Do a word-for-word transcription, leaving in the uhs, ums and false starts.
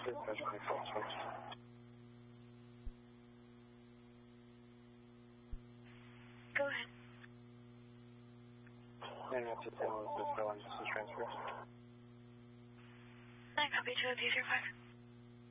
Dispatch twenty-four twenty. Go ahead. nine one two seven, this is Cisco on this is transfer. nine copy two zero zero five.